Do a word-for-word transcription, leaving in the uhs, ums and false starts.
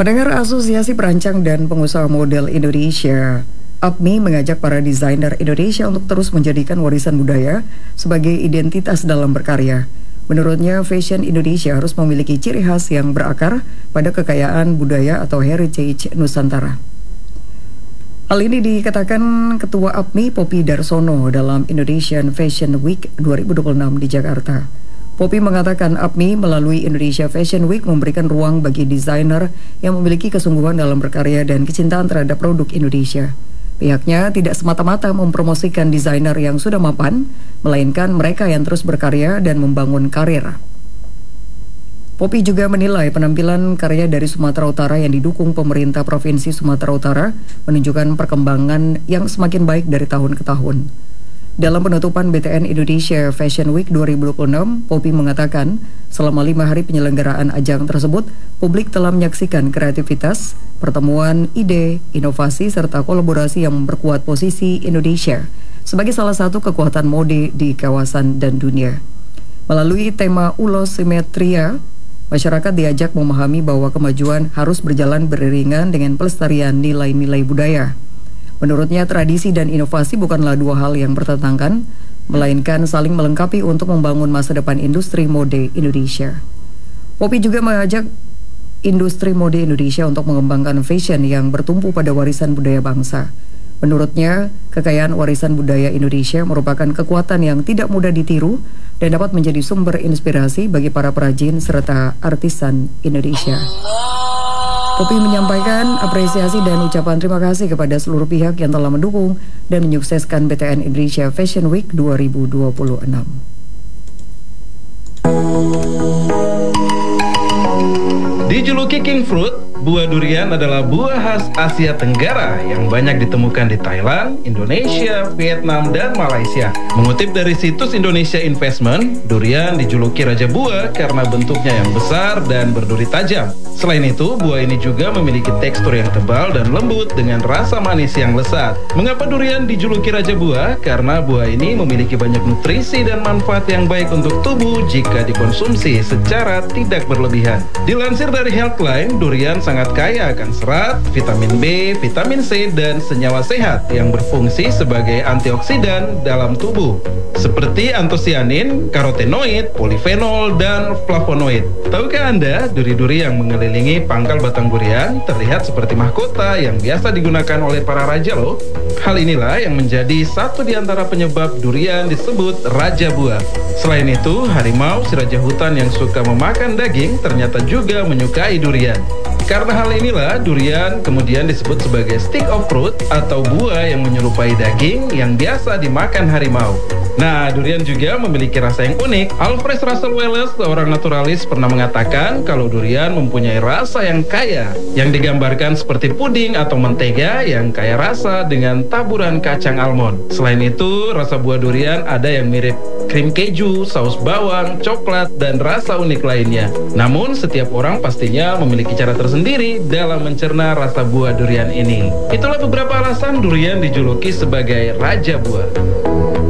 Pendengar Asosiasi Perancang dan Pengusaha Model Indonesia, A P M I mengajak para desainer Indonesia untuk terus menjadikan warisan budaya sebagai identitas dalam berkarya. Menurutnya, fashion Indonesia harus memiliki ciri khas yang berakar pada kekayaan budaya atau heritage Nusantara. Hal ini dikatakan Ketua A P M I Poppy Darsono dalam Indonesian Fashion Week dua ribu dua puluh enam di Jakarta. Poppy mengatakan A P M I melalui Indonesia Fashion Week memberikan ruang bagi desainer yang memiliki kesungguhan dalam berkarya dan kecintaan terhadap produk Indonesia. Pihaknya tidak semata-mata mempromosikan desainer yang sudah mapan, melainkan mereka yang terus berkarya dan membangun karir. Poppy juga menilai penampilan karya dari Sumatera Utara yang didukung pemerintah Provinsi Sumatera Utara menunjukkan perkembangan yang semakin baik dari tahun ke tahun. Dalam penutupan B T N Indonesia Fashion Week dua ribu dua puluh enam, Poppy mengatakan selama lima hari penyelenggaraan ajang tersebut, publik telah menyaksikan kreativitas, pertemuan, ide, inovasi, serta kolaborasi yang memperkuat posisi Indonesia sebagai salah satu kekuatan mode di kawasan dan dunia. Melalui tema Ulos Simetria, masyarakat diajak memahami bahwa kemajuan harus berjalan beriringan dengan pelestarian nilai-nilai budaya. Menurutnya, tradisi dan inovasi bukanlah dua hal yang bertentangan, melainkan saling melengkapi untuk membangun masa depan industri mode Indonesia. Poppy juga mengajak industri mode Indonesia untuk mengembangkan fashion yang bertumpu pada warisan budaya bangsa. Menurutnya, kekayaan warisan budaya Indonesia merupakan kekuatan yang tidak mudah ditiru dan dapat menjadi sumber inspirasi bagi para perajin serta artisan Indonesia. Poppy menyampaikan apresiasi dan ucapan terima kasih kepada seluruh pihak yang telah mendukung dan menyukseskan B T N Indonesia Fashion Week dua ribu dua puluh enam. Dijuluki King Fruit, buah durian adalah buah khas Asia Tenggara yang banyak ditemukan di Thailand, Indonesia, Vietnam, dan Malaysia. Mengutip dari situs Indonesia Investment, durian dijuluki Raja Buah karena bentuknya yang besar dan berduri tajam. Selain itu, buah ini juga memiliki tekstur yang tebal dan lembut dengan rasa manis yang lezat. Mengapa durian dijuluki Raja Buah? Karena buah ini memiliki banyak nutrisi dan manfaat yang baik untuk tubuh jika dikonsumsi secara tidak berlebihan. Dilansir dari Healthline, durian sangat kaya akan serat, vitamin B, vitamin C, dan senyawa sehat yang berfungsi sebagai antioksidan dalam tubuh, seperti antosianin, karotenoid, polifenol, dan flavonoid. Tahukah Anda, duri-duri yang mengelilingi pangkal batang durian terlihat seperti mahkota yang biasa digunakan oleh para raja loh. Hal inilah yang menjadi satu di antara penyebab durian disebut Raja Buah. Selain itu, harimau, si raja hutan yang suka memakan daging, ternyata juga menyukai durian. Karena hal inilah, durian kemudian disebut sebagai stick of fruit atau buah yang menyerupai daging yang biasa dimakan harimau. Nah, durian juga memiliki rasa yang unik. Alfred Russel Wallace, seorang naturalis, pernah mengatakan kalau durian mempunyai rasa yang kaya, yang digambarkan seperti puding atau mentega yang kaya rasa dengan taburan kacang almond. Selain itu, rasa buah durian ada yang mirip krim keju, saus bawang, coklat, dan rasa unik lainnya. Namun, setiap orang pastinya memiliki cara tersendiri dalam mencerna rasa buah durian ini. Itulah beberapa alasan durian dijuluki sebagai Raja Buah.